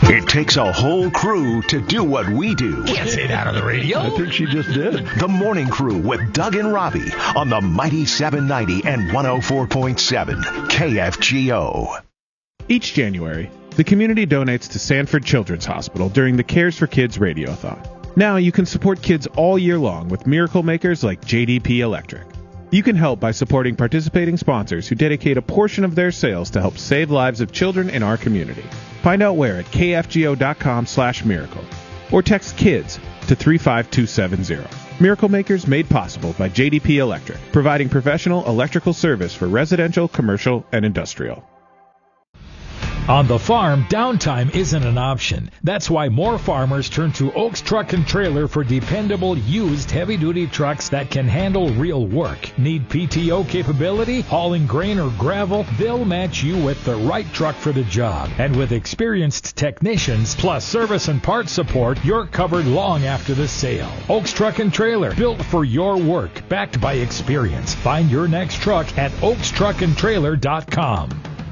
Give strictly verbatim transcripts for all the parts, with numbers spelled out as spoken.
It takes a whole crew to do what we do. Can't say that on the radio. I think she just did. The Morning Crew with Doug and Robbie on the Mighty seven ninety and one oh four point seven K F G O. Each January, the community donates to Sanford Children's Hospital during the Cares for Kids Radiothon. Now you can support kids all year long with miracle makers like J D P Electric. You can help by supporting participating sponsors who dedicate a portion of their sales to help save lives of children in our community. Find out where at k f g o dot com slash miracle or text KIDS to three five two seven zero. Miracle Makers made possible by J D P Electric, providing professional electrical service for residential, commercial, and industrial. On the farm, downtime isn't an option. That's why more farmers turn to Oaks Truck and Trailer for dependable, used, heavy-duty trucks that can handle real work. Need P T O capability, hauling grain or gravel? They'll match you with the right truck for the job. And with experienced technicians, plus service and parts support, you're covered long after the sale. Oaks Truck and Trailer, built for your work, backed by experience. Find your next truck at oaks truck and trailer dot com.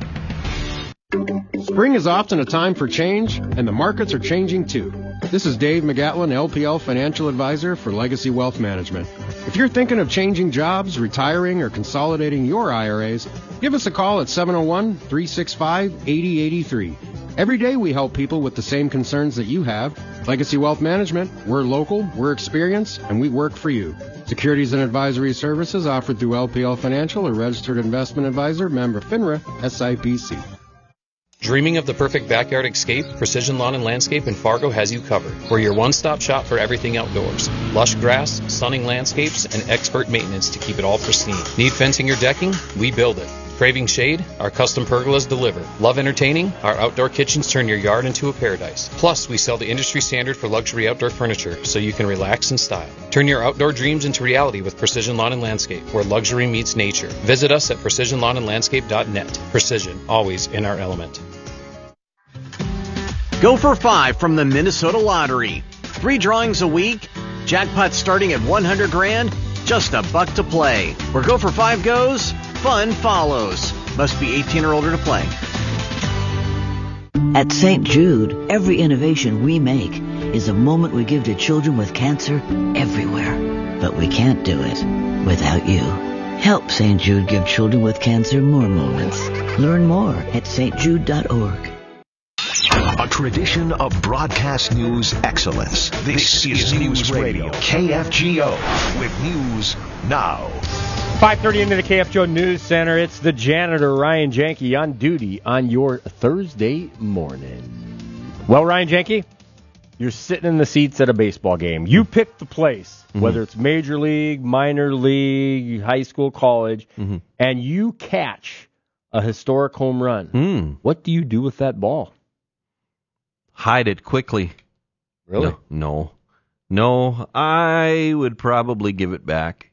Spring is often a time for change, and the markets are changing too. This is Dave McGatlin, L P L Financial Advisor for Legacy Wealth Management. If you're thinking of changing jobs, retiring, or consolidating your I R As, give us a call at seven oh one, three six five, eight oh eight three. Every day we help people with the same concerns that you have. Legacy Wealth Management, we're local, we're experienced, and we work for you. Securities and advisory services offered through L P L Financial, a registered investment advisor, member FINRA, S I P C. Dreaming of the perfect backyard escape? Precision Lawn and Landscape in Fargo has you covered. We're your one-stop shop for everything outdoors. Lush grass, stunning landscapes, and expert maintenance to keep it all pristine. Need fencing or decking? We build it. Craving shade? Our custom pergolas deliver. Love entertaining? Our outdoor kitchens turn your yard into a paradise. Plus, we sell the industry standard for luxury outdoor furniture so you can relax in style. Turn your outdoor dreams into reality with Precision Lawn and Landscape, where luxury meets nature. Visit us at precision lawn and landscape dot net. Precision, always in our element. Go for five from the Minnesota Lottery. Three drawings a week. Jackpot starting at one hundred grand. Just a buck to play. Where Go for Five goes, fun follows. Must be eighteen or older to play. At Saint Jude, every innovation we make is a moment we give to children with cancer everywhere. But we can't do it without you. Help Saint Jude give children with cancer more moments. Learn more at st jude dot org. A tradition of broadcast news excellence. This, this is News Radio, K F G O, with News Now. five thirty into the K F G O News Center. It's the janitor, Ryan Janke, on duty on your Thursday morning. Well, Ryan Janke, you're sitting in the seats at a baseball game. You pick the place, mm-hmm. whether it's major league, minor league, high school, college, mm-hmm. and you catch a historic home run. Mm. What do you do with that ball? Hide it quickly. Really? No. No. No, I would probably give it back.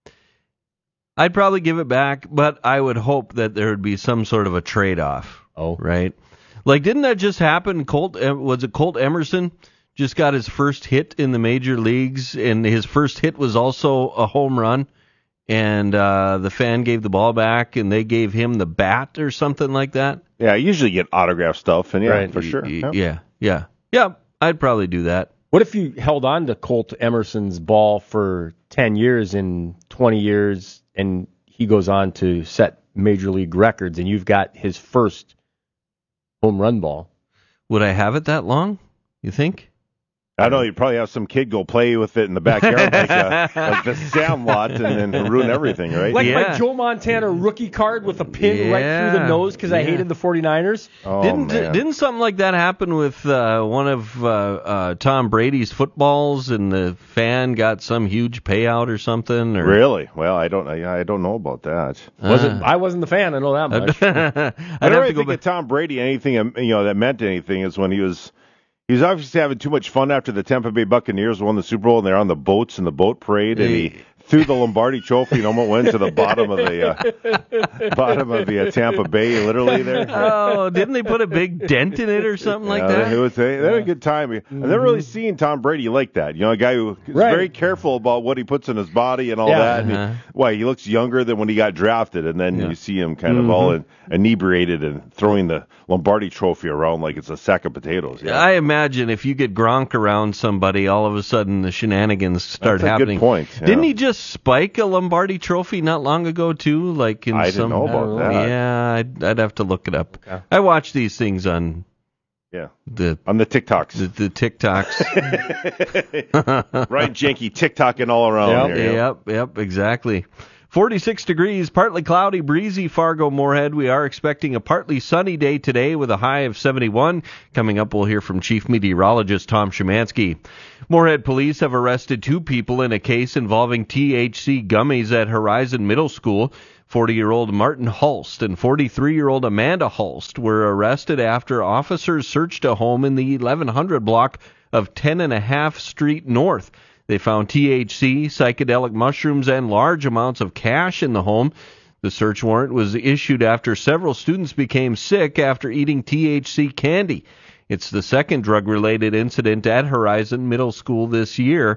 I'd probably give it back, but I would hope that there would be some sort of a trade-off. Oh. Right? Like, didn't that just happen? Colt, was it Colt Emerson just got his first hit in the major leagues, and his first hit was also a home run, and uh, the fan gave the ball back, and they gave him the bat or something like that? Yeah, I usually get autograph stuff, and yeah, right. for sure. Yeah, yeah, yeah. Yeah, I'd probably do that. What if you held on to Colt Emerson's ball for ten years and twenty years, and he goes on to set major league records, and you've got his first home run ball? Would I have it that long, you think? I don't know, you'd probably have some kid go play with it in the backyard like, uh, like the Sandlot and then ruin everything, right? Like yeah. my Joe Montana rookie card with a pin yeah. right through the nose because yeah. I hated the 49ers. Oh, didn't man. didn't something like that happen with uh, one of uh, uh, Tom Brady's footballs, and the fan got some huge payout or something? Or? Really? Well, I don't I, I don't know about that. Uh, wasn't I wasn't the fan, I know that much. I'd I don't have really to go think back. of Tom Brady anything you know that meant anything is when he was he was obviously having too much fun after the Tampa Bay Buccaneers won the Super Bowl and they're on the boats in the boat parade, and he threw the Lombardi Trophy and almost went to the bottom of the uh, bottom of the uh, Tampa Bay, literally there. Oh, didn't they put a big dent in it or something like yeah, that? It was a, they had a good time. Mm-hmm. I've never really seen Tom Brady like that. You know, a guy who is right. very careful about what he puts in his body and all yeah. that. And uh-huh. he, why he looks younger than when he got drafted, and then yeah. you see him kind mm-hmm. of all in, inebriated and throwing the Lombardi Trophy around like it's a sack of potatoes. Yeah. I imagine if you get Gronk around somebody, all of a sudden the shenanigans start That's a happening. Good point. Yeah. Didn't he just spike a Lombardi Trophy not long ago too? Like in I some, didn't know about that. Yeah, I'd, I'd have to look it up. Okay. I watch these things on yeah the on the TikToks, the, the TikToks. Ryan Janke TikToking all around Yep, here. yep, yep, exactly. forty-six degrees, partly cloudy, breezy, Fargo, Moorhead. We are expecting a partly sunny day today with a high of seventy-one. Coming up, we'll hear from Chief Meteorologist Tom Szymanski. Moorhead police have arrested two people in a case involving T H C gummies at Horizon Middle School. forty-year-old Martin Hulst and forty-three-year-old Amanda Hulst were arrested after officers searched a home in the eleven hundred block of ten and a half Street North. They found T H C, psychedelic mushrooms, and large amounts of cash in the home. The search warrant was issued after several students became sick after eating T H C candy. It's the second drug-related incident at Horizon Middle School this year.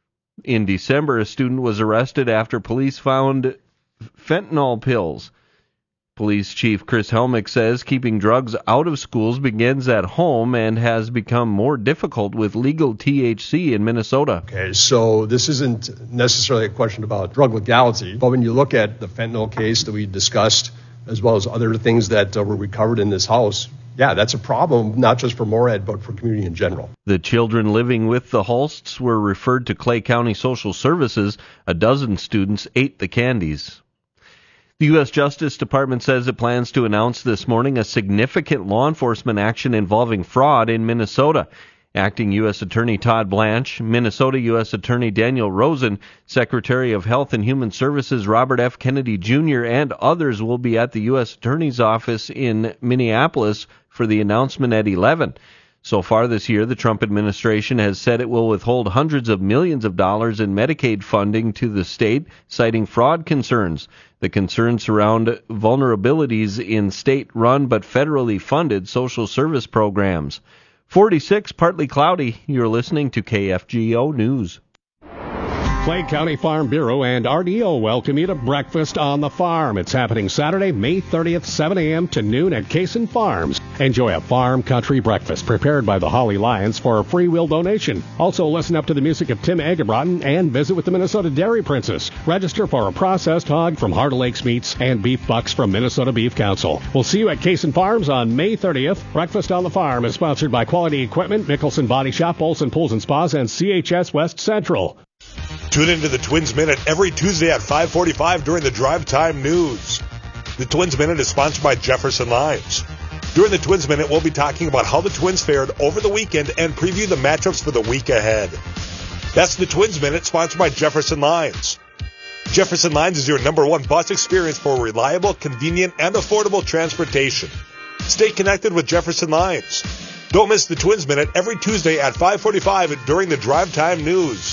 In December, a student was arrested after police found fentanyl pills. Police Chief Chris Helmick says keeping drugs out of schools begins at home and has become more difficult with legal T H C in Minnesota. Okay, so this isn't necessarily a question about drug legality, but when you look at the fentanyl case that we discussed, as well as other things that uh, were recovered in this house, yeah, that's a problem, not just for Moorhead, but for community in general. The children living with the Hulsts were referred to Clay County Social Services. A dozen students ate the candies. The U S Justice Department says it plans to announce this morning a significant law enforcement action involving fraud in Minnesota. Acting U S Attorney Todd Blanche, Minnesota U S Attorney Daniel Rosen, Secretary of Health and Human Services Robert F. Kennedy Junior, and others will be at the U S Attorney's office in Minneapolis for the announcement at eleven. So far this year, the Trump administration has said it will withhold hundreds of millions of dollars in Medicaid funding to the state, citing fraud concerns. The concerns surround vulnerabilities in state-run but federally funded social service programs. forty-six, partly cloudy. You're listening to K F G O News. Clay County Farm Bureau and R D O welcome you to Breakfast on the Farm. It's happening Saturday, May thirtieth, seven a.m. to noon at Kaysen Farms. Enjoy a farm country breakfast prepared by the Holly Lions for a free will donation. Also listen up to the music of Tim Agerbrotten and visit with the Minnesota Dairy Princess. Register for a processed hog from Heart of Lakes Meats and beef bucks from Minnesota Beef Council. We'll see you at Kaysen Farms on May thirtieth. Breakfast on the Farm is sponsored by Quality Equipment, Mickelson Body Shop, Olson Pools and Spas, and C H S West Central. Tune into the Twins Minute every Tuesday at five forty-five during the Drive Time News. The Twins Minute is sponsored by Jefferson Lions. During the Twins Minute, we'll be talking about how the Twins fared over the weekend and preview the matchups for the week ahead. That's the Twins Minute, sponsored by Jefferson Lions. Jefferson Lions is your number one bus experience for reliable, convenient, and affordable transportation. Stay connected with Jefferson Lions. Don't miss the Twins Minute every Tuesday at five forty-five during the Drive Time News.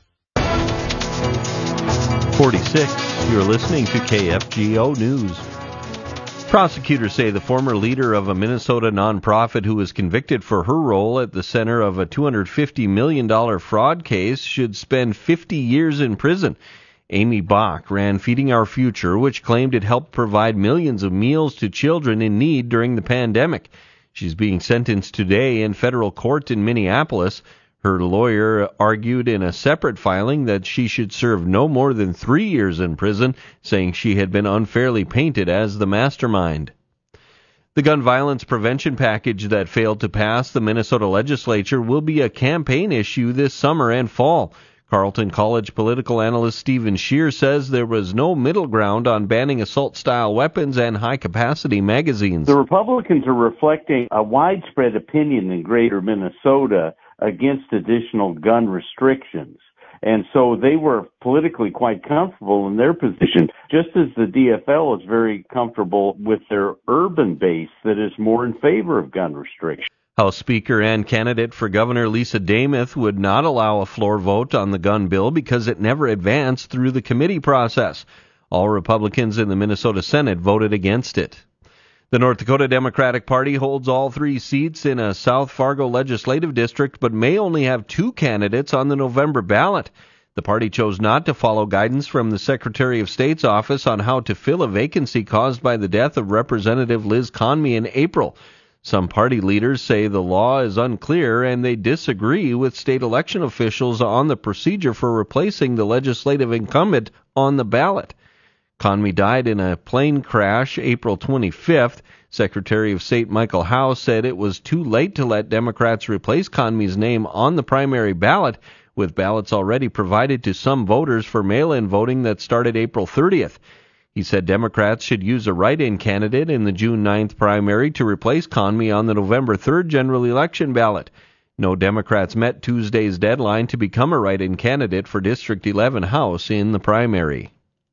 forty-six, you're listening to K F G O News. Prosecutors say the former leader of a Minnesota nonprofit who was convicted for her role at the center of a two hundred fifty million dollars fraud case should spend fifty years in prison. Amy Bach ran Feeding Our Future, which claimed it helped provide millions of meals to children in need during the pandemic. She's being sentenced today in federal court in Minneapolis. Her lawyer argued in a separate filing that she should serve no more than three years in prison, saying she had been unfairly painted as the mastermind. The gun violence prevention package that failed to pass the Minnesota legislature will be a campaign issue this summer and fall. Carleton College political analyst Stephen Scheer says there was no middle ground on banning assault-style weapons and high-capacity magazines. The Republicans are reflecting a widespread opinion in greater Minnesota against additional gun restrictions. And so they were politically quite comfortable in their position, just as the D F L is very comfortable with their urban base that is more in favor of gun restrictions. House Speaker and candidate for governor Lisa Dameth would not allow a floor vote on the gun bill because it never advanced through the committee process. All Republicans in the Minnesota Senate voted against it. The North Dakota Democratic Party holds all three seats in a South Fargo legislative district, but may only have two candidates on the November ballot. The party chose not to follow guidance from the Secretary of State's office on how to fill a vacancy caused by the death of Representative Liz Conmey in April. Some party leaders say the law is unclear and they disagree with state election officials on the procedure for replacing the legislative incumbent on the ballot. Conmey died in a plane crash April twenty-fifth. Secretary of State Michael Howe said it was too late to let Democrats replace Conmey's name on the primary ballot, with ballots already provided to some voters for mail-in voting that started April thirtieth. He said Democrats should use a write-in candidate in the June ninth primary to replace Conmey on the November third general election ballot. No Democrats met Tuesday's deadline to become a write-in candidate for District eleven House in the primary.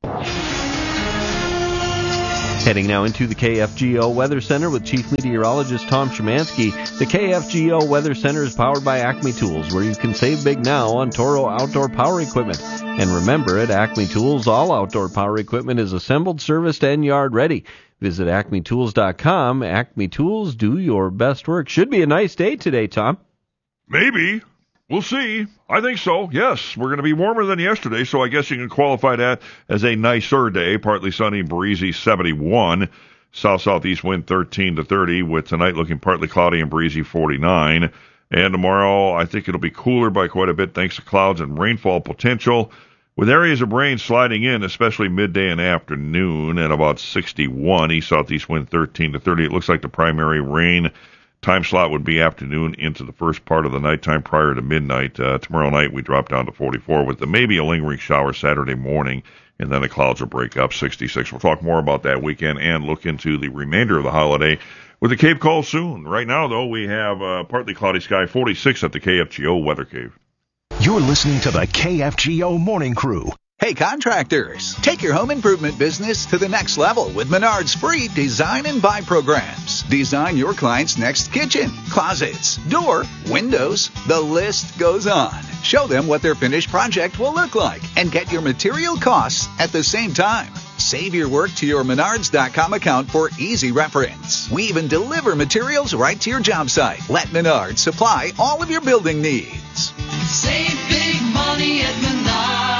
Heading now into the K F G O Weather Center with Chief Meteorologist Tom Szymanski. The K F G O Weather Center is powered by Acme Tools, where you can save big now on Toro outdoor power equipment. And remember, at Acme Tools, all outdoor power equipment is assembled, serviced, and yard ready. Visit acme tools dot com. Acme Tools, do your best work. Should be a nice day today, Tom. Maybe. We'll see. I think so. Yes, we're going to be warmer than yesterday, so I guess you can qualify that as a nicer day. Partly sunny, breezy, seventy-one. South-southeast wind thirteen to thirty, with tonight looking partly cloudy and breezy, forty-nine. And tomorrow, I think it'll be cooler by quite a bit thanks to clouds and rainfall potential, with areas of rain sliding in, especially midday and afternoon, at about sixty-one. East-southeast wind thirteen to thirty. It looks like the primary rain time slot would be afternoon into the first part of the nighttime prior to midnight. Uh, tomorrow night we drop down to forty-four with the, maybe a lingering shower Saturday morning, and then the clouds will break up, sixty-six. We'll talk more about that weekend and look into the remainder of the holiday with the Cave call soon. Right now, though, we have uh, partly cloudy sky, forty-six at the K F G O Weather Cave. You're listening to the K F G O Morning Crew. Hey contractors, take your home improvement business to the next level with Menard's free design and buy programs. Design your client's next kitchen, closets, door, windows, the list goes on. Show them what their finished project will look like and get your material costs at the same time. Save your work to your menards dot com account for easy reference. We even deliver materials right to your job site. Let Menards supply all of your building needs. Save big money at Menards.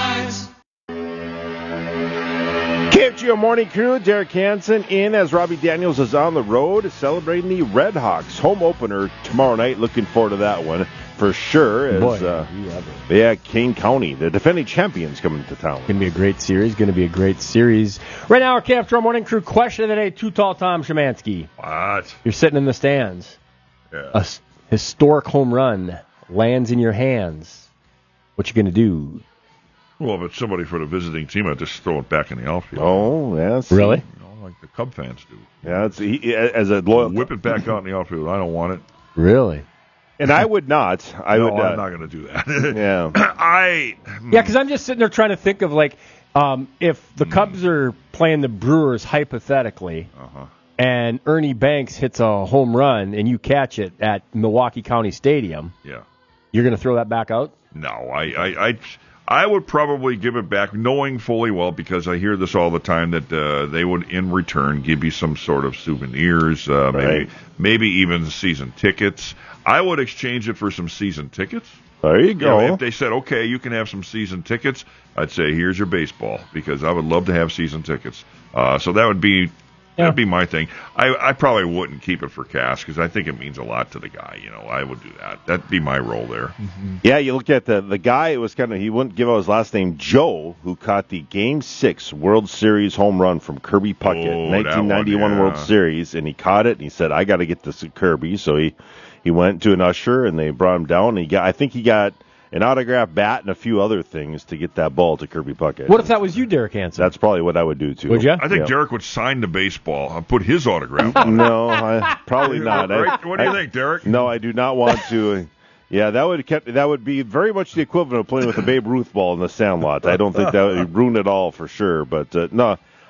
K F G O Morning Crew, Derek Hansen in as Robbie Daniels is on the road celebrating the Red Hawks home opener tomorrow night. Looking forward to that one for sure. As, Boy, uh, yeah, yeah, Kane County, the defending champions, coming to town. Going to be a great series. Going to be a great series. Right now, our K F G O Morning Crew question of the day: Too tall, Tom Szymanski. What? You're sitting in the stands. Yeah. A s- historic home run lands in your hands. What you going to do? Well, if it's somebody for the visiting team, I'd just throw it back in the outfield. Oh, yes. Really? You know, like the Cub fans do. Yeah, it's he, as a loyal. Whip it back out in the outfield. I don't want it. Really? And I would not. I no, would. Uh, I'm not going to do that. yeah. I. Yeah, because I'm just sitting there trying to think of, like, um, if the Cubs are playing the Brewers hypothetically, uh-huh. and Ernie Banks hits a home run and you catch it at Milwaukee County Stadium, Yeah. you're going to throw that back out? No, I, I, I, I would probably give it back, knowing fully well, because I hear this all the time, that uh, they would, in return, give you some sort of souvenirs, uh, maybe, Right. maybe even season tickets. I would exchange it for some season tickets. There you You go. know, if they said, okay, you can have some season tickets, I'd say, here's your baseball, because I would love to have season tickets. Uh, so that would be that'd be my thing. I, I probably wouldn't keep it for cash, because I think it means a lot to the guy. You know, I would do that. That'd be my role there. Mm-hmm. Yeah, you look at the the guy. It was kind of he wouldn't give out his last name. Joe, who caught the Game Six World Series home run from Kirby Puckett, Oh, that nineteen ninety-one one, yeah. World Series, and he caught it. And he said, "I got to get this to Kirby." So he he went to an usher, and they brought him down. And he got, I think he got an autographed bat and a few other things to get that ball to Kirby Puckett. What if that was you, Derek Hansen? That's probably what I would do too. Would you? I think Yeah. Derek would sign the baseball and put his autograph on it. No, I, probably not. I- Right? What do you I- think, Derek? No, I do not want to. Yeah, that would kept, that would be very much the equivalent of playing with a Babe Ruth ball in the Sandlot. I don't think that would ruin it all for sure. But uh, no,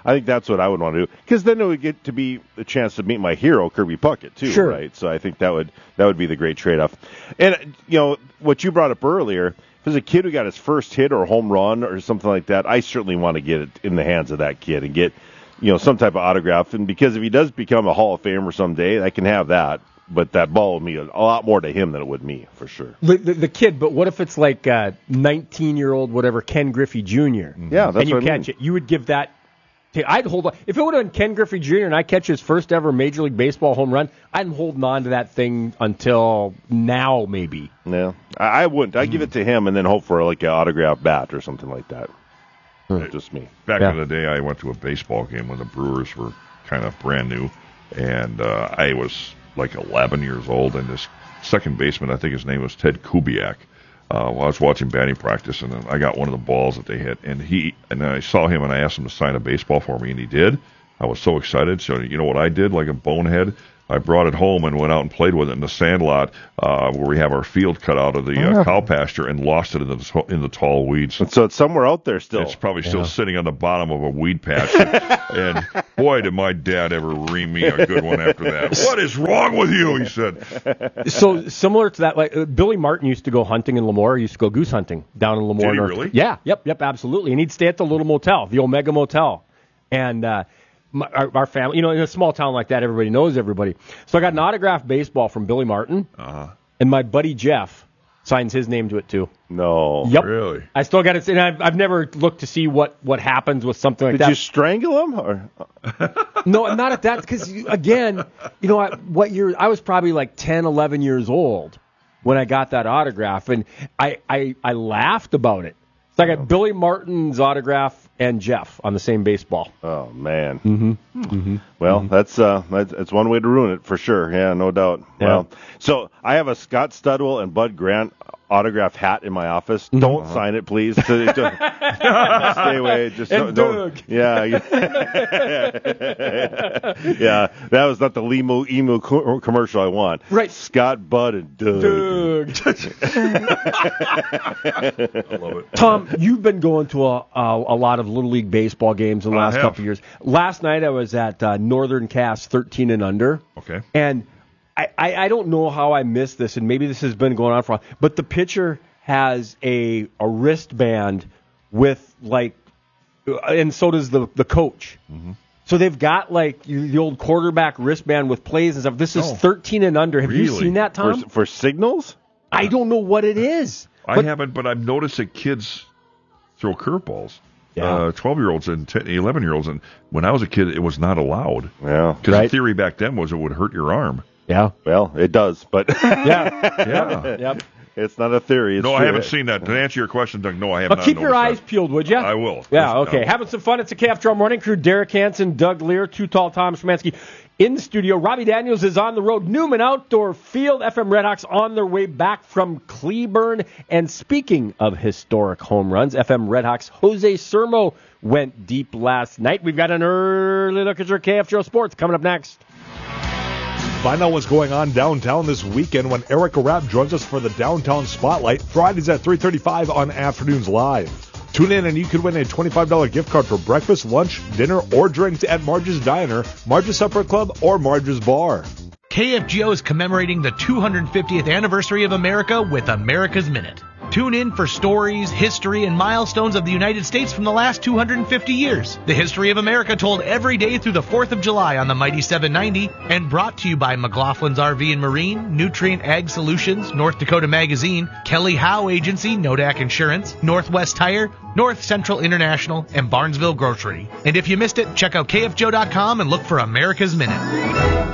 I think that's what I would want to do, because then it would get to be a chance to meet my hero, Kirby Puckett, too, Sure. right? So I think that would that would be the great trade-off. And, you know, what you brought up earlier, if there's a kid who got his first hit or home run or something like that, I certainly want to get it in the hands of that kid and get, you know, some type of autograph. And because if he does become a Hall of Famer someday, I can have that. But that ball would mean a lot more to him than it would me, for sure. The, the, the kid, but what if it's like uh, nineteen-year-old, whatever, Ken Griffey Junior? Yeah, that's and you what I catch mean. it. You would give that. To, I'd hold on. If it would have been Ken Griffey Junior and I catch his first ever Major League Baseball home run, I'm holding on to that thing until now, maybe. Yeah, I, I wouldn't. I'd give it to him and then hope for like an autographed bat or something like that. Just me. Back Yeah. in the day, I went to a baseball game when the Brewers were kind of brand new, and uh, I was like eleven years old, and this second baseman, I think his name was Ted Kubiak. Uh, while I was watching batting practice, and then I got one of the balls that they hit, and he and I saw him, and I asked him to sign a baseball for me, and he did. I was so excited. So you know what I did, like a bonehead? I brought it home and went out and played with it in the sand lot uh, where we have our field cut out of the uh, Oh. cow pasture, and lost it in the in the tall weeds. And so it's somewhere out there still. It's probably still Yeah. sitting on the bottom of a weed patch. And boy, did my dad ever ream me a good one after that. What is wrong with you? He said. So similar to that, like uh, Billy Martin used to go hunting in Lemoore. He used to go goose hunting down in Lemoore. Did he North. really? Yeah, yep, yep, absolutely. And he'd stay at the little motel, the Omega Motel, and uh, my, our, our family. You know, in a small town like that, everybody knows everybody. So I got an autographed baseball from Billy Martin, uh-huh. and my buddy Jeff signs his name to it too. No, Yep. Really? I still got it, and I've, I've never looked to see what, what happens with something like Did that. you strangle him? Or? No, I'm not at that, because again, you know, I, what year? I was probably like ten, eleven years old when I got that autograph, and I, I, I laughed about it. So I got Billy Martin's autograph and Jeff on the same baseball. Oh man. Mm-hmm. Mm-hmm. Well, that's uh, that's, that's one way to ruin it for sure. Yeah, no doubt. Yeah. Well, so I have a Scott Studwell and Bud Grant autograph hat in my office. Don't Uh-huh. sign it, please. So, just, stay away. Just And don't. don't Doug. yeah, yeah. Yeah, that was not the Limo Emu co- commercial I want. Right. Scott, Bud, and Doug. Doug. I love it. Tom, you've been going to a, a, a lot of Little League baseball games in the I last have. couple of years. Last night I was at uh, Northern Cast thirteen and under. Okay. And I, I, I don't know how I missed this, and maybe this has been going on for a while, but the pitcher has a, a wristband with, like, and so does the, the coach. Mm-hmm. So they've got, like, the old quarterback wristband with plays and stuff. This is Oh. thirteen and under. Have you Really? seen that, Tom? For, for signals? I don't know what it is. I But- haven't, but I've noticed that kids throw curveballs. Yeah. Uh, twelve-year-olds and ten, eleven-year-olds. And when I was a kid, it was not allowed. Yeah. Because Right. the theory back then was it would hurt your arm. Yeah. Well, it does, but Yeah. Yeah. Yep. it's not a theory. It's No, I true. haven't seen that. To answer your question, Doug, no, I have But not keep your eyes noticed peeled, would you? that. I will. Yeah, Yes, okay. no. Having some fun. It's a K F Joe Morning Crew. Derek Hansen, Doug Lear, Too Tall Tom Szymanski in the studio. Robbie Daniels is on the road. Newman Outdoor Field. F M Redhawks on their way back from Cleburne. And speaking of historic home runs, F M Redhawks Jose Sermo went deep last night. We've got an early look at your K F Joe Sports coming up next. Find out what's going on downtown this weekend when Erica Rapp joins us for the Downtown Spotlight, Fridays at three thirty-five on Afternoons Live. Tune in and you could win a twenty-five dollars gift card for breakfast, lunch, dinner, or drinks at Marge's Diner, Marge's Supper Club, or Marge's Bar. K F G O is commemorating the two hundred fiftieth anniversary of America with America's Minute. Tune in for stories, history, and milestones of the United States from the last two hundred fifty years. The history of America told every day through the fourth of July on the Mighty seven ninety, and brought to you by McLaughlin's R V and Marine, Nutrient Ag Solutions, North Dakota Magazine, Kelly Howe Agency, Nodak Insurance, Northwest Tire, North Central International, and Barnesville Grocery. And if you missed it, check out K F Joe dot com and look for America's Minute.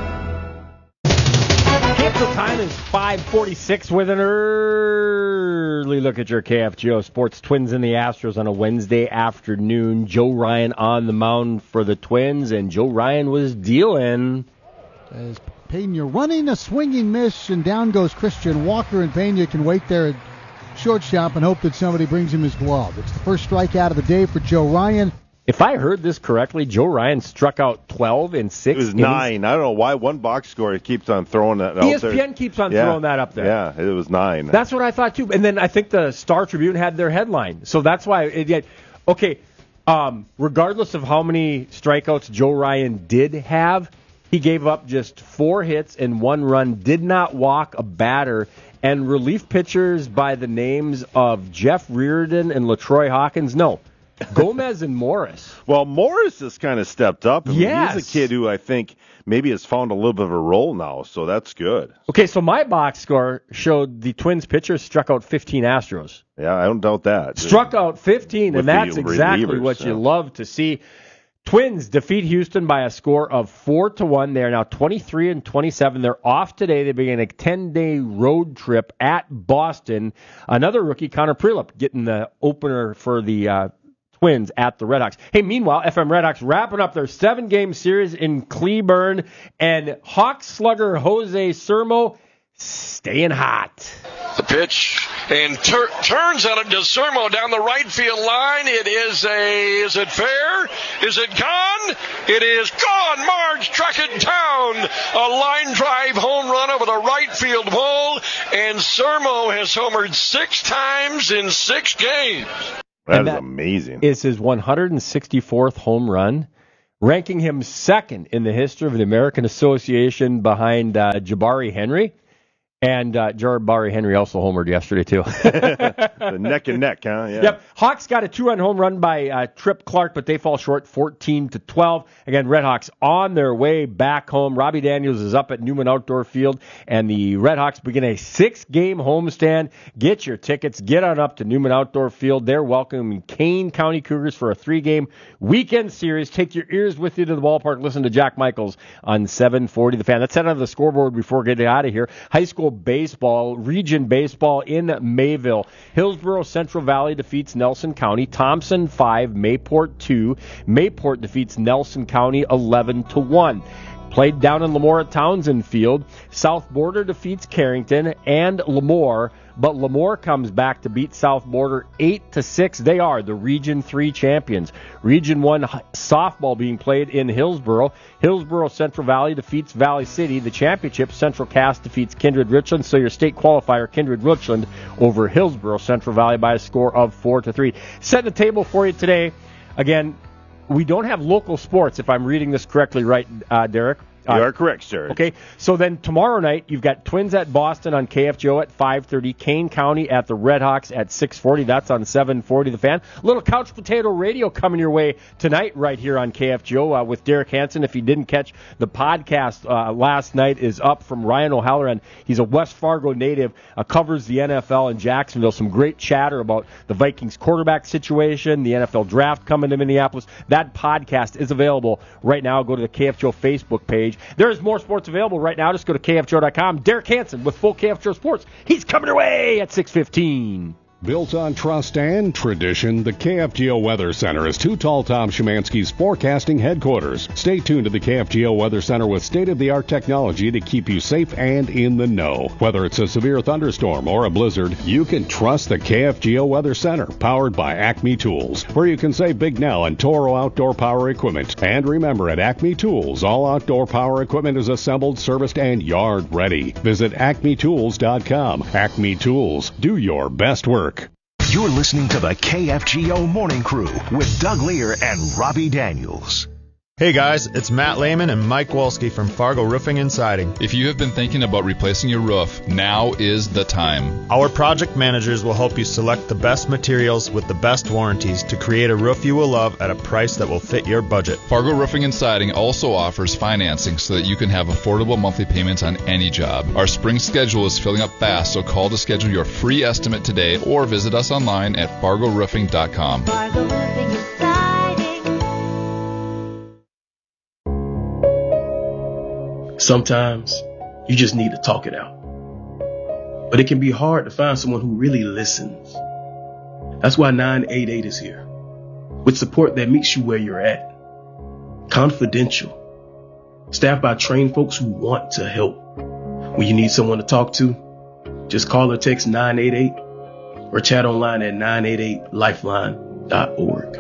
Cancel time is five forty-six with an early look at your K F G O Sports. Twins and the Astros on a Wednesday afternoon. Joe Ryan on the mound for the Twins, and Joe Ryan was dealing. As Pena running a swinging miss, and down goes Christian Walker, and Pena can wait there at shortstop and hope that somebody brings him his glove. It's the first strikeout of the day for Joe Ryan. If I heard this correctly, Joe Ryan struck out twelve in six It was innings. nine. I don't know why one box score keeps on throwing that out E S P N there. keeps on Yeah. throwing that up there. Yeah, it was nine. That's what I thought too. And then I think the Star Tribune had their headline, so that's why it. Yet, okay, Um, regardless of how many strikeouts Joe Ryan did have, he gave up just four hits and one run, did not walk a batter, and relief pitchers by the names of Jeff Reardon and LaTroy Hawkins, no, Gomez and Morris. Well, Morris has kind of stepped up. I mean, Yes. He's a kid who I think maybe has found a little bit of a role now, so that's good. Okay, so my box score showed the Twins pitchers struck out fifteen Astros. Yeah, I don't doubt that. Struck out fifteen, With and that's the exactly relievers, what you yeah. love to see. Twins defeat Houston by a score of four to one. They are now twenty-three and twenty-seven. They're off today. They begin a ten-day road trip at Boston. Another rookie, Connor Prielipp, getting the opener for the uh, Twins at the Red Hawks. Hey, meanwhile, F M Red Hawks wrapping up their seven-game series in Cleburne, and Hawks slugger Jose Sermo staying hot. The pitch and tur- turns on it to Sermo down the right field line. It is a, is it fair? Is it gone? It is gone. Marge struck it down. A line drive home run over the right field pole, and Sermo has homered six times in six games. That And is that amazing. Is his one hundred sixty-fourth home run, ranking him second in the history of the American Association behind uh, Jabari Henry. And uh, Jabari Henry also homered yesterday, too. The neck and neck, huh? Yeah. Yep. Hawks got a two-run home run by uh, Tripp Clark, but they fall short fourteen to twelve. Again, Red Hawks on their way back home. Robbie Daniels is up at Newman Outdoor Field, and the Red Hawks begin a six-game homestand. Get your tickets. Get on up to Newman Outdoor Field. They're welcoming Kane County Cougars for a three-game weekend series. Take your ears with you to the ballpark. Listen to Jack Michaels on seven forty The Fan. Let's head on to the scoreboard before getting out of here. High school baseball, region baseball in Mayville. Hillsborough Central Valley defeats Nelson County. Thompson five, Mayport two. Mayport defeats Nelson County eleven to one. Played down in Lemoore at Townsend Field. South Border defeats Carrington and Lemoore, but Lemoore comes back to beat South Border eight to six. They are the Region three champions. Region one softball being played in Hillsborough. Hillsborough Central Valley defeats Valley City. The championship, Central Cass defeats Kindred Richland. So your state qualifier, Kindred Richland, over Hillsborough Central Valley by a score of four to three. Setting the table for you today. Again, we don't have local sports, if I'm reading this correctly, right, uh, Derek? You Uh, are correct, sir. Okay, so then tomorrow night, you've got Twins at Boston on K F G O at five thirty, Kane County at the Red Hawks at six forty. That's on seven forty The Fan. A little Couch Potato Radio coming your way tonight right here on K F G O uh, with Derek Hansen. If you didn't catch the podcast uh, last night, is up from Ryan O'Halloran. He's a West Fargo native, uh, covers the N F L in Jacksonville. Some great chatter about the Vikings quarterback situation, the N F L draft coming to Minneapolis. That podcast is available right now. Go to the K F G O Facebook page. There is more sports available right now. Just go to K F G O dot com. Derek Hansen with full K F G O Sports. He's coming your way at six fifteen. Built on trust and tradition, the K F G O Weather Center is Too Tall Tom Szymanski's forecasting headquarters. Stay tuned to the K F G O Weather Center with state-of-the-art technology to keep you safe and in the know. Whether it's a severe thunderstorm or a blizzard, you can trust the K F G O Weather Center, powered by Acme Tools, where you can save Big Nell and Toro outdoor power equipment. And remember, at Acme Tools, all outdoor power equipment is assembled, serviced, and yard ready. Visit acme tools dot com. Acme Tools, do your best work. You're listening to the K F G O Morning Crew with Doug Lear and Robbie Daniels. Hey guys, it's Matt Lehman and Mike Wolski from Fargo Roofing and Siding. If you have been thinking about replacing your roof, now is the time. Our project managers will help you select the best materials with the best warranties to create a roof you will love at a price that will fit your budget. Fargo Roofing and Siding also offers financing so that you can have affordable monthly payments on any job. Our spring schedule is filling up fast, so call to schedule your free estimate today or visit us online at fargo roofing dot com. Fargo Roofing and Siding. Sometimes you just need to talk it out. But it can be hard to find someone who really listens. That's why nine eight eight is here, with support that meets you where you're at. Confidential. Staffed by trained folks who want to help. When you need someone to talk to, just call or text nine eight eight or chat online at nine eight eight lifeline dot org.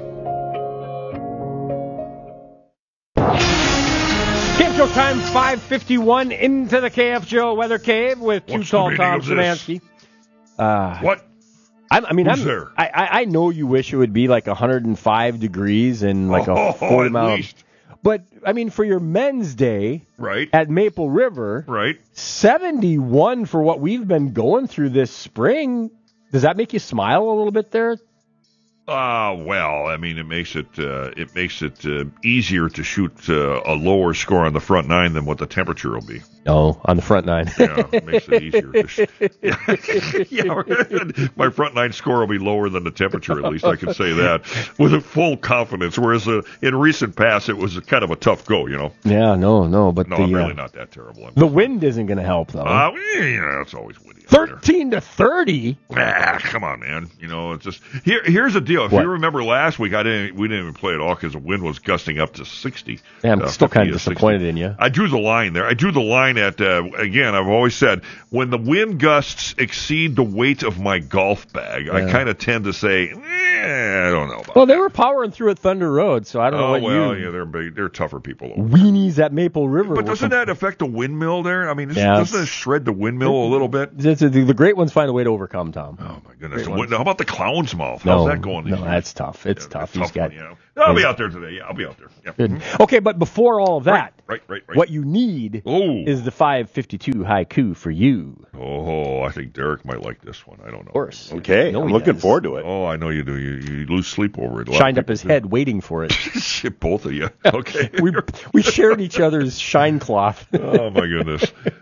Time five fifty-one into the K F G O Weather Cave with Too Tall Tom Szymanski. Uh, what? I'm, I mean, Who's I'm, there? I, I I know you wish it would be like one hundred five degrees and like Oh, a forty at mile. least. But I mean, for your men's day, right, at Maple River, right, seventy-one for what we've been going through this spring. Does that make you smile a little bit there? Uh, well, I mean, it makes it uh, it makes it uh, easier to shoot uh, a lower score on the front nine than what the temperature will be. No, on the front nine. Yeah, it makes it easier. To sh- yeah, my front nine score will be lower than the temperature. At least I can say that with a full confidence. Whereas uh, in recent past, it was kind of a tough go. You know. Yeah, no, no, but No, the, I'm really uh, not that terrible. I'm the wind isn't going to help though. Uh, yeah, it's always windy. Thirteen to thirty. Ah, come on, man. You know, it's just here. Here's the deal. If What? you remember last week, I didn't. We didn't even play at all because the wind was gusting up to sixty. Yeah, I'm uh, still kind fifty of to sixty. disappointed in you. I drew the line there. I drew the line at uh, again. I've always said when the wind gusts exceed the weight of my golf bag, I Yeah. kind of tend to say, eh, I don't know about. Well, they were powering through at Thunder Road, so I don't know Oh what well, you yeah, they're big, they're tougher people. weenies at Maple River. But were doesn't com- that affect the windmill there? I mean, this, Yeah, doesn't it it's- shred the windmill a little bit? It's- the, the great ones find a way to overcome, Tom. Oh my goodness! Great The ones. wind- how about the clown's mouth? No, How's that going? no, that's tough. It's tough. He's tough got. one, you know. I'll be out there today. Yeah, I'll be out there. Yeah. Good. Okay, but before all of that, Right, right, right. what you need is the five fifty-two haiku for you. Oh, I think Derek might like this one. I don't know. Of course. Okay, No, I'm he looking does. forward to it. Oh, I know you do. You, you lose sleep over it. A lot of Shined up people his do. head waiting for it. Shit, both of you. Okay. we we shared each other's shine cloth. Oh my goodness.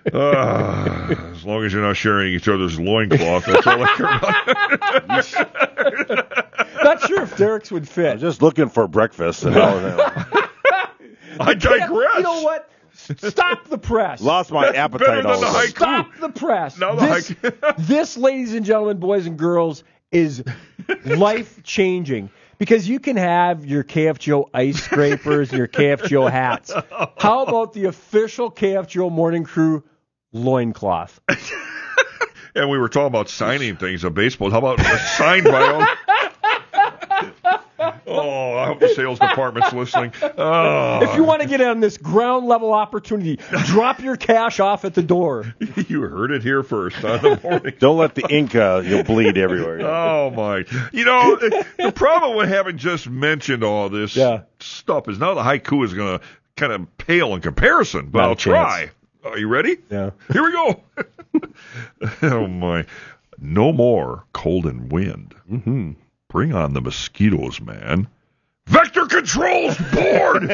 Uh, as long as you're not sharing each other's loincloth, that's all I care about. Not sure if Derek's would fit. Just looking for breakfast and all of that. I digress. You know what? Stop the press. Lost my That's appetite better than all the of a sudden. Stop the press. Now the this, this, ladies and gentlemen, boys and girls, is life changing. Because you can have your K F G O ice scrapers and your K F G O hats. How about the official K F G O Morning Crew loincloth? And we were talking about signing things of baseball. How about signed by all? Oh, I hope the sales department's listening. Oh. If you want to get on this ground level opportunity, drop your cash off at the door. You heard it here first on the morning. Don't let the ink uh, you'll bleed everywhere. Oh my! You know the problem with having just mentioned all this Yeah. stuff is now the haiku is going to kind of pale in comparison. But Not a I'll try. Are you ready? Yeah. Here we go. Oh my! No more cold and wind. Mm-hmm. Bring on the mosquitoes, man. Vector control's bored.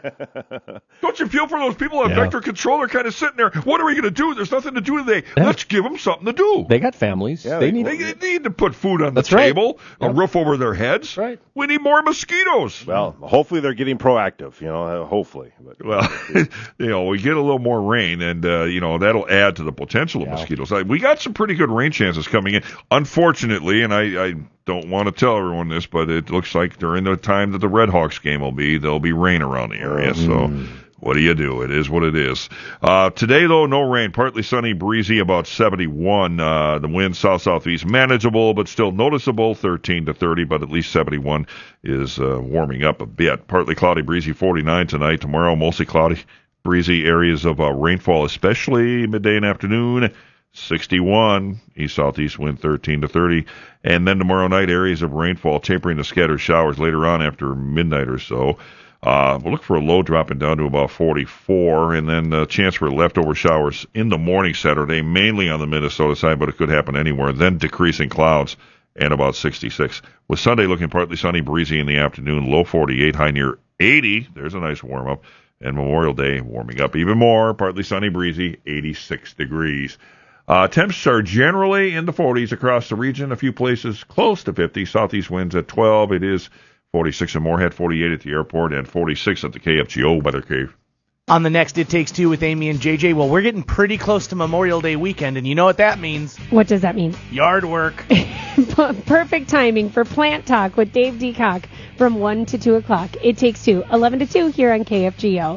Don't you feel for those people on Yeah. vector control? They're kind of sitting there. What are we going to do? There's nothing to do today. Let's give them something to do. They got families. Yeah, they they- need. They need to put food on the That's right. table, a Yep. roof over their heads. Right. We need more mosquitoes. Well, hopefully they're getting proactive. You know, uh, hopefully. But, Well, you know, we get a little more rain, and uh, you know that'll add to the potential of Yeah. mosquitoes. I, we got some pretty good rain chances coming in. Unfortunately, and I, I don't want to tell everyone this, but it looks like during the time that the Red Hawks game will be, there'll be rain around the area. So. What do you do? It is what it is. Uh, today, though, no rain. Partly sunny, breezy, about seventy-one. Uh, the wind south-southeast, manageable, but still noticeable, thirteen to thirty, but at least seventy-one is uh, warming up a bit. Partly cloudy, breezy, forty-nine tonight. Tomorrow, mostly cloudy, breezy, areas of uh, rainfall, especially midday and afternoon. sixty-one, east-southeast wind thirteen to thirty. And then tomorrow night, areas of rainfall, tapering to scattered showers later on after midnight or so. Uh, we'll look for a low dropping down to about forty-four, and then a chance for leftover showers in the morning Saturday, mainly on the Minnesota side, but it could happen anywhere. Then decreasing clouds and about sixty-six. With Sunday looking partly sunny, breezy in the afternoon, low forty-eight, high near eighty. There's a nice warm up. And Memorial Day warming up even more, partly sunny, breezy, eighty-six degrees. Uh, temps are generally in the forties across the region. A few places close to fifty. Southeast winds at twelve. It is forty-six in Moorhead, forty-eight at the airport, and forty-six at the K F G O Weather Cave. On the next It Takes Two with Amy and J J, well, we're getting pretty close to Memorial Day weekend, and you know what that means. What does that mean? Yard work. Perfect timing for Plant Talk with Dave Deacock from one to two o'clock. It Takes Two, eleven to two here on K F G O.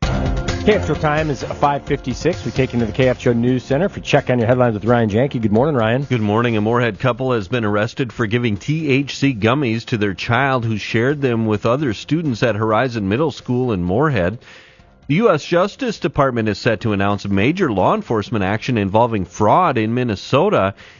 K F G O time is five fifty-six. We take into the K F G O News Center for Check on Your Headlines with Ryan Janke. Good morning, Ryan. Good morning. A Moorhead couple has been arrested for giving T H C gummies to their child who shared them with other students at Horizon Middle School in Moorhead. The U S Justice Department is set to announce major law enforcement action involving fraud in Minnesota.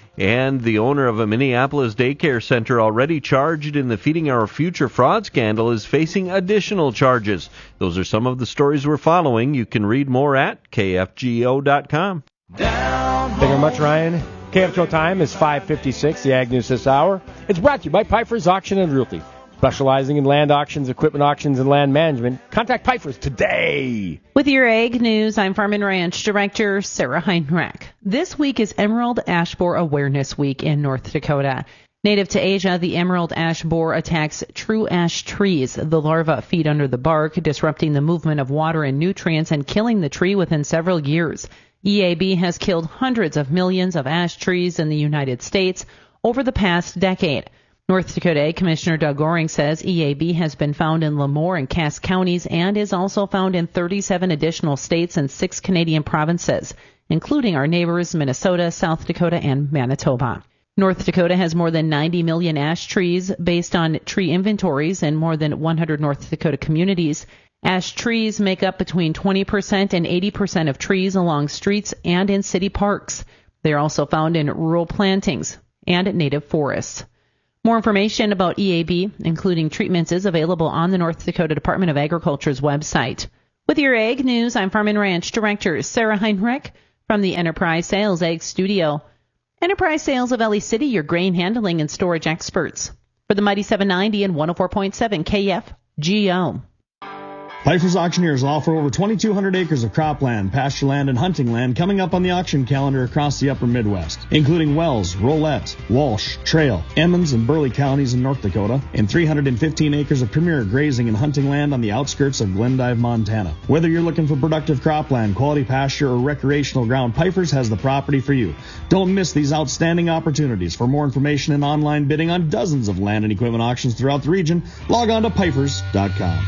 And the owner of a Minneapolis daycare center already charged in the Feeding Our Future fraud scandal is facing additional charges. Those are some of the stories we're following. You can read more at K F G O dot com. Thank you very much, Ryan. K F G O time is five fifty-six, the Ag News this hour. It's brought to you by Pfeiffer's Auction and Realty. Specializing in land auctions, equipment auctions, and land management. Contact Pfeiffer's today. With your Ag News, I'm Farm and Ranch Director Sarah Heinrich. This week is Emerald Ash Borer Awareness Week in North Dakota. Native to Asia, the emerald ash borer attacks true ash trees. The larvae feed under the bark, disrupting the movement of water and nutrients and killing the tree within several years. E A B has killed hundreds of millions of ash trees in the United States over the past decade. North Dakota Ag Commissioner Doug Goring says E A B has been found in Lemoore and Cass counties and is also found in thirty-seven additional states and six Canadian provinces, including our neighbors Minnesota, South Dakota, and Manitoba. North Dakota has more than ninety million ash trees based on tree inventories in more than one hundred North Dakota communities. Ash trees make up between twenty percent and eighty percent of trees along streets and in city parks. They are also found in rural plantings and native forests. More information about E A B, including treatments, is available on the North Dakota Department of Agriculture's website. With your Ag News, I'm Farm and Ranch Director Sarah Heinrich from the Enterprise Sales Ag Studio. Enterprise Sales of Valley City, your grain handling and storage experts. For the Mighty seven ninety and one oh four point seven K F G O. Pfeiffer's Auctioneers will offer over twenty-two hundred acres of cropland, pasture land, and hunting land coming up on the auction calendar across the upper Midwest, including Wells, Rolette, Walsh, Trail, Emmons, and Burley counties in North Dakota, and three hundred fifteen acres of premier grazing and hunting land on the outskirts of Glendive, Montana. Whether you're looking for productive cropland, quality pasture, or recreational ground, Pfeiffer's has the property for you. Don't miss these outstanding opportunities. For more information and online bidding on dozens of land and equipment auctions throughout the region, log on to Pfeiffer's dot com.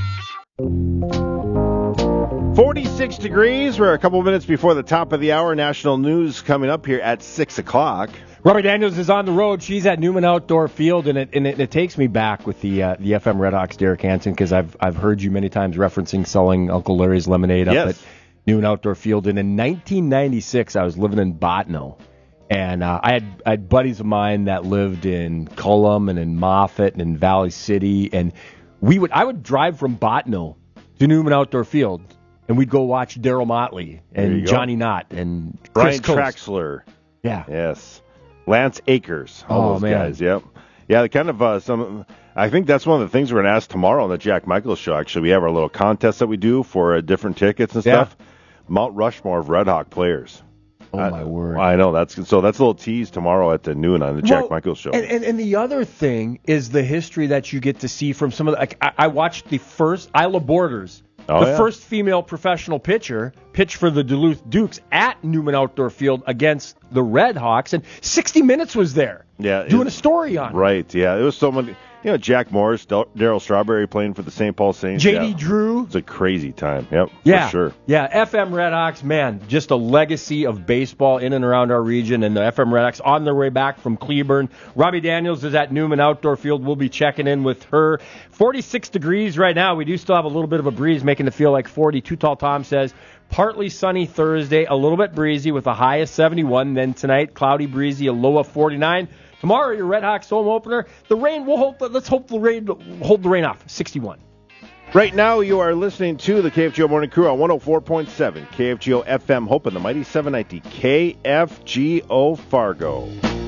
forty-six degrees. We're a couple minutes before the top of the hour. National news coming up here at six o'clock. Robbie Daniels is on the road. She's at Newman Outdoor Field, and it and it, it takes me back with the uh, the F M Redhawks, Derek Hansen, because I've I've heard you many times referencing selling Uncle Larry's lemonade up Yes. at Newman Outdoor Field. And in nineteen ninety-six, I was living in Bottineau, and uh, I had I had buddies of mine that lived in Cullum and in Moffett and in Valley City, and we would I would drive from Bottineau to Newman Outdoor Field, and we'd go watch Daryl Motley There you and go. Johnny Knott and Brian Chris Coast. Traxler. Yeah. Yes. Lance Akers. All Oh, those man. guys. Yep. Yeah, the kind of uh, some. I think that's one of the things we're going to ask tomorrow on the Jack Michaels show. Actually, we have our little contest that we do for uh, different tickets and Yeah. stuff. Mount Rushmore of Red Hawk players. Oh, I, my word. I know. That's so. That's a little tease tomorrow at the noon on the Jack Well, Michaels show. And, and and the other thing is the history that you get to see from some of the. Like, I, I watched the first Isla Borders, Oh, the yeah. first female professional pitcher, pitch for the Duluth Dukes at Newman Outdoor Field against the Red Hawks, and sixty minutes was there yeah, doing it- a story on it. Right. Yeah. It was so many. You know, Jack Morris, Del- Daryl Strawberry playing for the Saint Paul Saints. J D Yeah. Drew. It's a crazy time. Yep. Yeah, For sure. yeah. F M Redhawks, man, just a legacy of baseball in and around our region, and the F M Redhawks on their way back from Cleburne. Robbie Daniels is at Newman Outdoor Field. We'll be checking in with her. forty-six degrees right now. We do still have a little bit of a breeze, making it feel like forty. Too Tall Tom says partly sunny Thursday, a little bit breezy with a high of seventy-one. Then tonight, cloudy, breezy, a low of forty-nine. Tomorrow, your Red Hawks home opener. The rain will hold. Let's hope the rain hold the rain off. sixty-one. Right now, you are listening to the K F G O Morning Crew on one oh four point seven K F G O F M Hope and the Mighty seven ninety K F G O Fargo.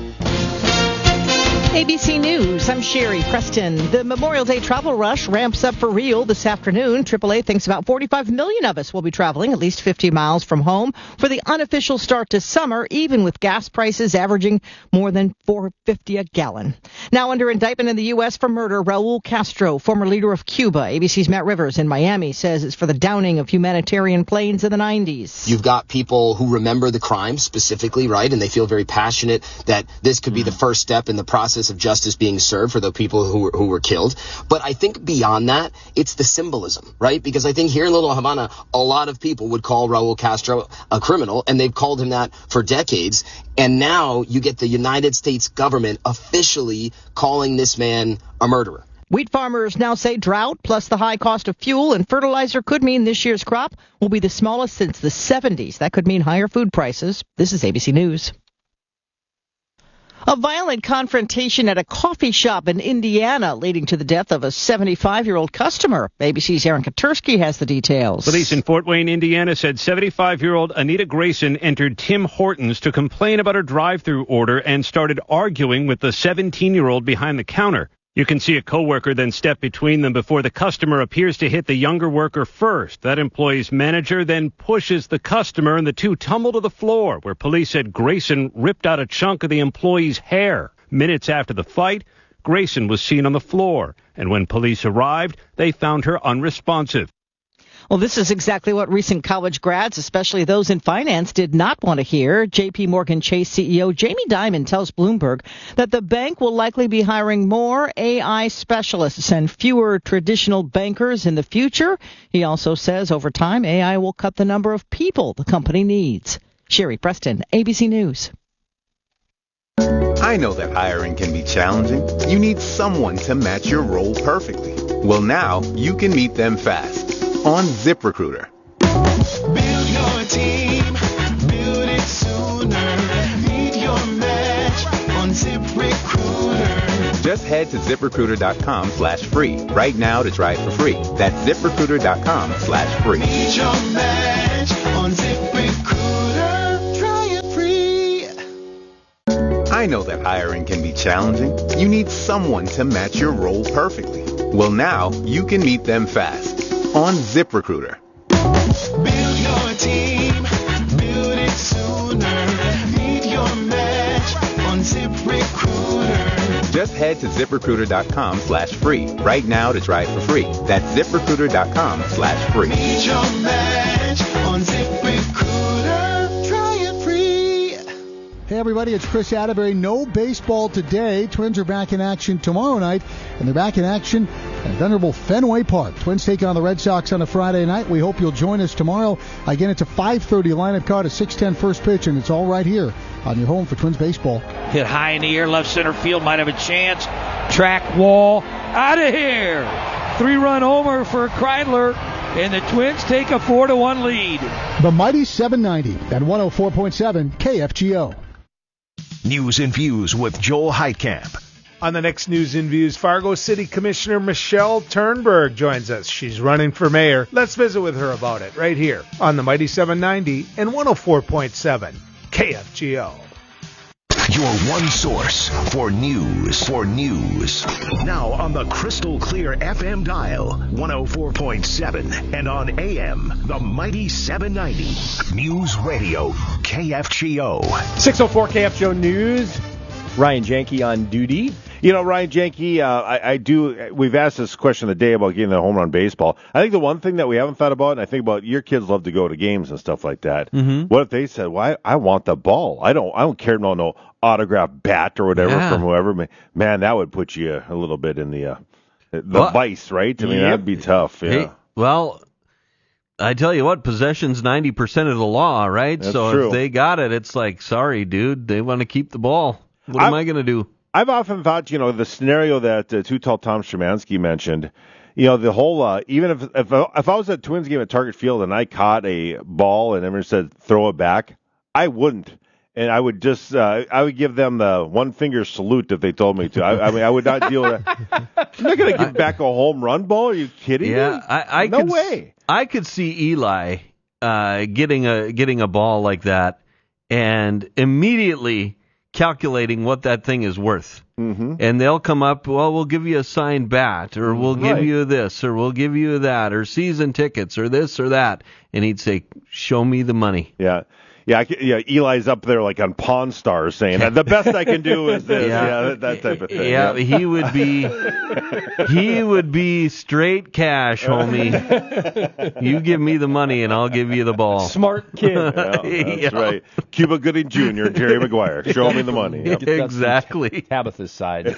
A B C News, I'm Sherry Preston. The Memorial Day travel rush ramps up for real this afternoon. triple A thinks about forty-five million of us will be traveling at least fifty miles from home for the unofficial start to summer, even with gas prices averaging more than four dollars and fifty cents a gallon. Now under indictment in the U S for murder, Raul Castro, former leader of Cuba. A B C's Matt Rivers in Miami says it's for the downing of humanitarian planes in the nineties. You've got people who remember the crime specifically, right? And they feel very passionate that this could be the first step in the process of justice being served for the people who were, who were killed. But I think beyond that, it's the symbolism, right? Because I think here in Little Havana, a lot of people would call Raul Castro a criminal, and they've called him that for decades. And now you get the United States government officially calling this man a murderer. Wheat farmers now say drought plus the high cost of fuel and fertilizer could mean this year's crop will be the smallest since the seventies. That could mean higher food prices. This is A B C News. A violent confrontation at a coffee shop in Indiana leading to the death of a seventy-five-year-old customer. A B C's Aaron Katursky has the details. Police in Fort Wayne, Indiana said seventy-five-year-old Anita Grayson entered Tim Hortons to complain about her drive-through order and started arguing with the seventeen-year-old behind the counter. You can see a coworker then step between them before the customer appears to hit the younger worker first. That employee's manager then pushes the customer and the two tumble to the floor, where police said Grayson ripped out a chunk of the employee's hair. Minutes after the fight, Grayson was seen on the floor, and when police arrived, they found her unresponsive. Well, this is exactly what recent college grads, especially those in finance, did not want to hear. J P Morgan Chase C E O Jamie Dimon tells Bloomberg that the bank will likely be hiring more A I specialists and fewer traditional bankers in the future. He also says over time, A I will cut the number of people the company needs. Sherry Preston, A B C News. I know that hiring can be challenging. You need someone to match your role perfectly. Well, now you can meet them fast on ZipRecruiter. Build your team, build it sooner. Meet your match on ZipRecruiter. Just head to ZipRecruiter.com slash free right now to try it for free. That's ZipRecruiter.com slash free. Meet your match on ZipRecruiter. Try it free. I know that hiring can be challenging. You need someone to match your role perfectly. Well, now you can meet them fast on ZipRecruiter. Build your team, build it sooner. Meet your match on ZipRecruiter. Just head to ZipRecruiter.com slash free right now to try it for free. That's ZipRecruiter.com slash free. Meet your match on ZipRecruiter. Try it free. Hey everybody, it's Chris Atterbury. No baseball today. Twins are back in action tomorrow night, and they're back in action at venerable Fenway Park. Twins taking on the Red Sox on a Friday night. We hope you'll join us tomorrow. Again, it's a five thirty lineup card, a six ten first pitch, and it's all right here on your home for Twins baseball. Hit high in the air, left center field might have a chance. Track wall, out of here. Three-run homer for Kreidler, and the Twins take a four to one lead. The mighty seven ninety at one oh four point seven K F G O. News and Views with Joel Heitkamp. On the next News and Views, Fargo City Commissioner Michelle Turnberg joins us. She's running for mayor. Let's visit with her about it right here on the mighty seven ninety and one oh four point seven K F G O. Your one source for news. For news. Now on the crystal clear F M dial, one oh four point seven, and on A M, the mighty seven ninety. News Radio, K F G O. six oh four K F G O News. Ryan Janke on duty. You know, Ryan Janke, uh, I, I do. We've asked this question of the day about getting the home run baseball. I think the one thing that we haven't thought about, and I think about, your kids love to go to games and stuff like that. Mm-hmm. What if they said, "Well, I, I want the ball. I don't. I don't care about no autographed bat or whatever Yeah. from whoever." Man, that would put you a little bit in the uh, the Well, vice, right? I mean, yep. that'd be tough. Yeah. Hey, well, I tell you what, possession's ninety percent of the law, right? That's so true. if they got it, it's like, sorry, dude, they want to keep the ball. What am I- I going to do? I've often thought, you know, the scenario that uh, Too Tall Tom Szymanski mentioned, you know, the whole, uh, even if if if I was at Twins game at Target Field and I caught a ball and everyone said throw it back, I wouldn't. And I would just, uh, I would give them the one finger salute if they told me to. I, I mean, I would not deal with that. I'm not going to give back a home run ball. Are you kidding Yeah, me? I, I no could, way. I could see Eli uh, getting a getting a ball like that and immediately calculating what that thing is worth. Mm-hmm. And they'll come up, well, we'll give you a signed bat, or we'll give Right. you this, or we'll give you that, or season tickets, or this or that. And he'd say, show me the money. Yeah. Yeah, I, c- yeah. Eli's up there like on Pawn Stars saying, the best I can do is this. Yeah. Yeah, that, that type of thing. Yeah, he would be he would be straight cash, homie. You give me the money and I'll give you the ball. Smart kid. Yeah, that's Yeah. right. Cuba Gooding Junior and Jerry Maguire. Show me the money. Yep. Exactly. Tabitha's side.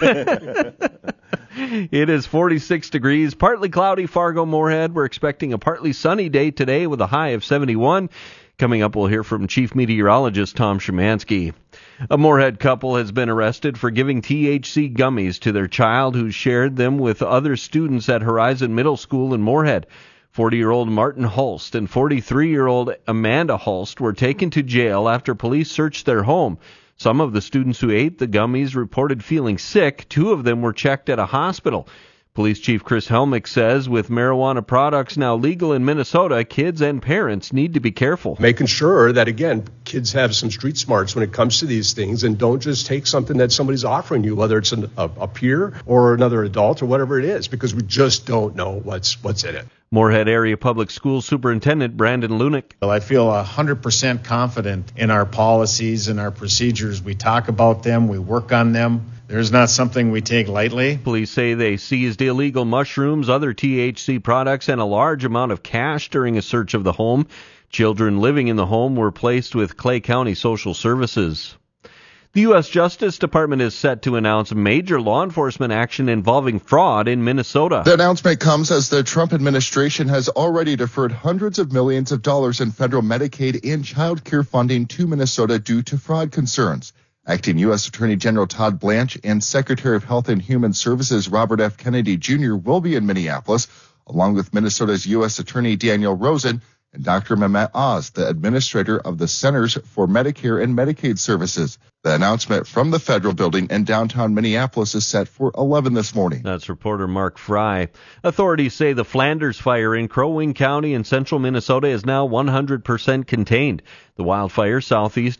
It is forty-six degrees, partly cloudy, Fargo, Moorhead. We're expecting a partly sunny day today with a high of seventy-one. Coming up, we'll hear from Chief Meteorologist Tom Szymanski. A Moorhead couple has been arrested for giving T H C gummies to their child who shared them with other students at Horizon Middle School in Moorhead. forty-year-old Martin Hulst and forty-three-year-old Amanda Hulst were taken to jail after police searched their home. Some of the students who ate the gummies reported feeling sick. Two of them were checked at a hospital. Police Chief Chris Helmick says with marijuana products now legal in Minnesota, kids and parents need to be careful. Making sure that, again, kids have some street smarts when it comes to these things and don't just take something that somebody's offering you, whether it's an, a, a peer or another adult or whatever it is, because we just don't know what's what's in it. Moorhead Area Public Schools Superintendent Brandon Lunick. Well, I feel one hundred percent confident in our policies and our procedures. We talk about them, we work on them. There's not something we take lightly. Police say they seized illegal mushrooms, other T H C products, and a large amount of cash during a search of the home. Children living in the home were placed with Clay County Social Services. The U S Justice Department is set to announce major law enforcement action involving fraud in Minnesota. The announcement comes as the Trump administration has already deferred hundreds of millions of dollars in federal Medicaid and child care funding to Minnesota due to fraud concerns. Acting U S Attorney General Todd Blanche and Secretary of Health and Human Services Robert F. Kennedy Junior will be in Minneapolis, along with Minnesota's U S Attorney Daniel Rosen and Doctor Mehmet Oz, the administrator of the Centers for Medicare and Medicaid Services. The announcement from the federal building in downtown Minneapolis is set for eleven this morning. That's reporter Mark Fry. Authorities say the Flanders fire in Crow Wing County in central Minnesota is now one hundred percent contained. The wildfire southeast